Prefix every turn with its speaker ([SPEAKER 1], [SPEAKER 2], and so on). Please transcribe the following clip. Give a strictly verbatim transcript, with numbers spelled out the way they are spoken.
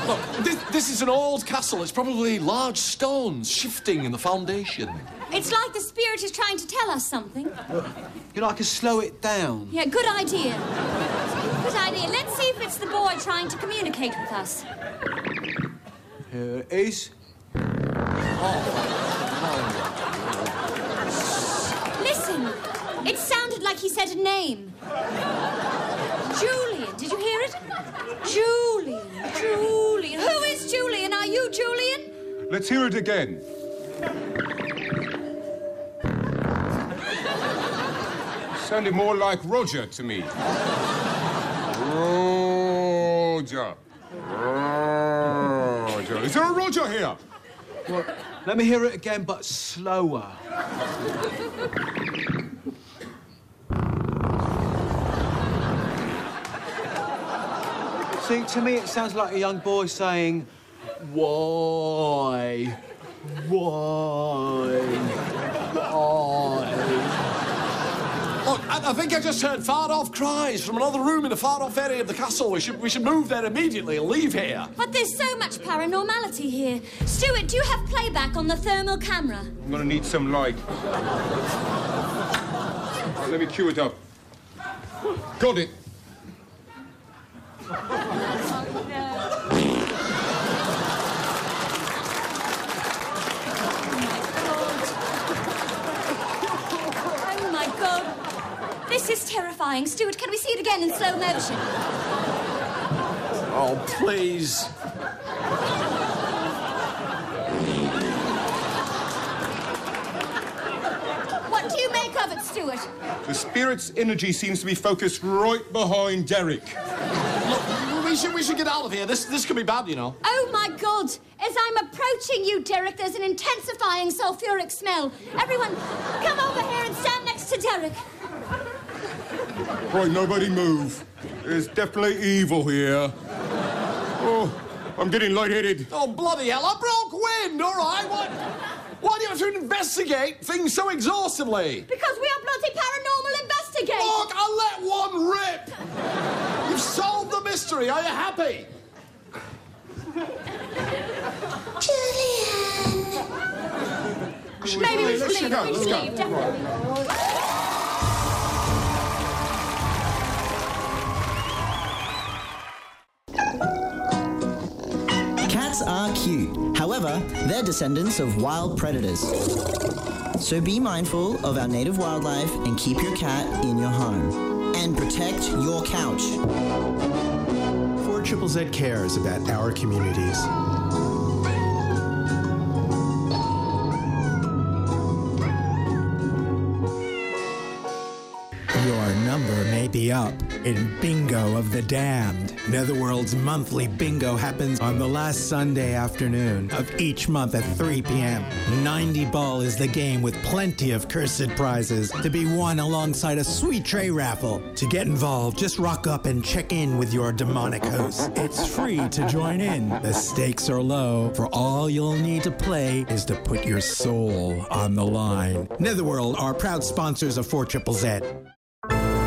[SPEAKER 1] Look, this, this is an old castle. It's probably large stones shifting in the foundation.
[SPEAKER 2] It's like the spirit is trying to tell us something.
[SPEAKER 1] You know, I can slow it down.
[SPEAKER 2] Yeah, good idea. Good idea. Let's see if it's the boy trying to communicate with us.
[SPEAKER 1] Here it is. Oh.
[SPEAKER 2] Listen. It sounded like he said a name. Julian. Did you hear it? Julian. Julian. Who is Julian? Are you Julian?
[SPEAKER 3] Let's hear it again. Sounded more like Roger to me. Roger. Roger. Is there a Roger here?
[SPEAKER 1] Well, let me hear it again, but slower. See, to me, it sounds like a young boy saying, why? Why? Why? Look, I, I think I just heard far-off cries from another room in a far-off area of the castle. We should, we should move there immediately and leave here.
[SPEAKER 2] But there's so much paranormality here. Stuart, do you have playback on the thermal camera?
[SPEAKER 3] I'm gonna need some light. Let me cue it up. Got it.
[SPEAKER 2] Oh, my God. This is terrifying. Stuart, can we see it again in slow motion?
[SPEAKER 1] Oh, please.
[SPEAKER 2] What do you make of it, Stuart?
[SPEAKER 3] The spirit's energy seems to be focused right behind Derek.
[SPEAKER 1] Look, we should, we should get out of here. This, this could be bad, you know.
[SPEAKER 2] Oh, my God. As I'm approaching you, Derek, there's an intensifying sulfuric smell. Everyone, come over here and stand next to Derek.
[SPEAKER 3] Right, nobody move. There's definitely evil here. Oh, I'm getting lightheaded.
[SPEAKER 1] Oh, bloody hell, I broke wind, all right? What? Why do you have to investigate things so exhaustively?
[SPEAKER 2] Because we are bloody paranormal investigators.
[SPEAKER 1] Look, I let one rip. You've solved the mystery. Are you happy?
[SPEAKER 2] Julian. Maybe we should
[SPEAKER 3] Let's
[SPEAKER 2] leave.
[SPEAKER 3] go,
[SPEAKER 2] We
[SPEAKER 3] let's
[SPEAKER 2] should
[SPEAKER 3] go.
[SPEAKER 2] leave, definitely.
[SPEAKER 4] Cats are cute. However, they're descendants of wild predators. So be mindful of our native wildlife and keep your cat in your home. And protect your couch.
[SPEAKER 5] four Z Z cares about our communities. Your number may be up in Bingo of the Damned. Netherworld's monthly bingo happens on the last Sunday afternoon of each month at three p m ninety ball is the game with plenty of cursed prizes to be won alongside a sweet tray raffle. To get involved, just rock up and check in with your demonic host. It's free to join in. The stakes are low, for all you'll need to play is to put your soul on the line. Netherworld are proud sponsors of four Z Z Z.